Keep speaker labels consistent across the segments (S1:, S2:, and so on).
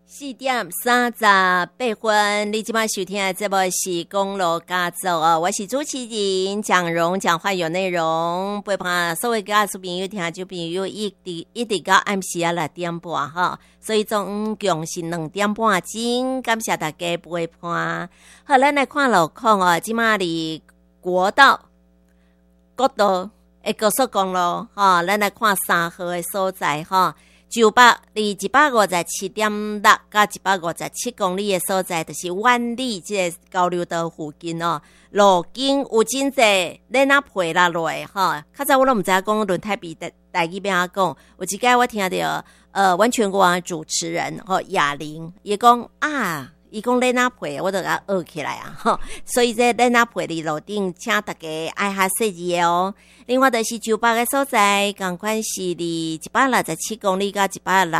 S1: 4:38，你今晚收聽的節目是公路駕走哦，我是主持人蔣蓉，講話有內容，陪伴所有家屬朋友聽眾朋友一直到暗時6點半哈，所以總共是2點半鐘，感謝大家陪伴。好，咱來看路況哦，今晚離國道的高速公路哈，咱來看3號的所在哈。離157.6到157公里的所在，就是萬里這個交流道附近哦。路徑有真濟輪啊配落來哈。較早我都唔知講輪胎比台語邊講，有一個我聽到完全國的主持人雅玲也講啊。伊講輪啊配，我就甲學起來啊，所以這輪啊配的路頂，請大家愛下細緻哦。另外就是九八個所在，同款是離167公里到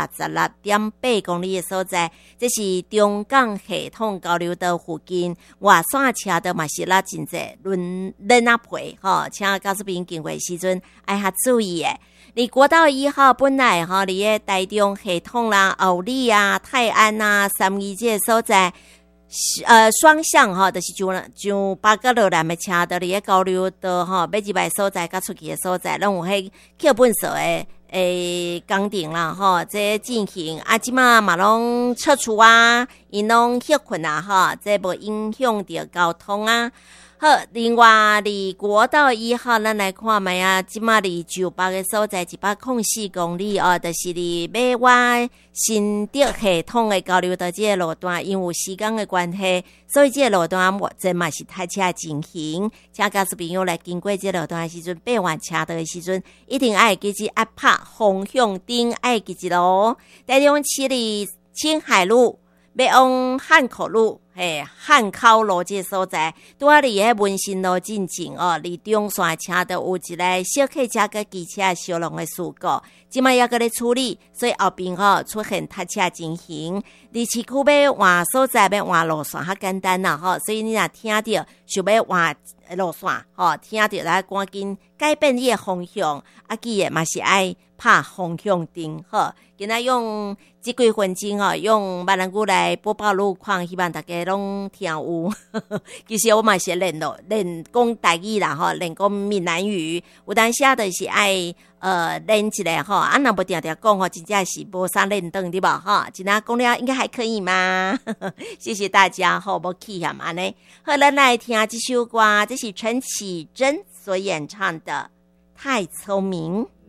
S1: 166.8公里的所在，這是中港系統交流道附近，外線車道嘛是拉真濟輪啊配，請告訴朋友經過時陣愛下注意誒。離國道1號本來離個台中系統啦、后里啊、泰安啊、3義這個所在，雙向就是就八個路南的車道離個交流道要入來所在，甲出去的所在，攏有迄橋本色的工程啦這進行啊，即嘛嘛攏撤除啊，因攏歇困啊這無影響到交通啊。好，另外離國道1號，咱來看覓啊，即馬離98個所在104公里哦，就是離馬灣新竹系統的交流道這個路段，因為時間的關係，所以這個路段目前嘛是塞車進行。請告訴朋友來經過這個路段的時陣，爬完車道的時陣，一定愛記住愛拍方向燈，愛記住咯。台中市離青海路要往漢口路。漢口路這所在，拄啊離迄文心路進前哦，離中線車道有一個小客車跟機車相撞的事故，即馬也擱咧處理，所以後邊出現塞車情形。離市區要換所在要換路線較簡單啦所以你若聽到想要換路線聽到來趕緊改變你的方向，啊記得嘛是愛拍方向燈今仔用這幾分鐘用閩南語來播報路況，希望大家攏聽有其實我嘛是練講台語啦練講閩南語，有當時就是愛練一下啊若無定定講真正是無啥練轉對吧今仔講了應該還可以嗎謝謝大家無氣嫌安尼。好，咱來聽這首歌，這是陳綺貞所演唱的《太聰明》。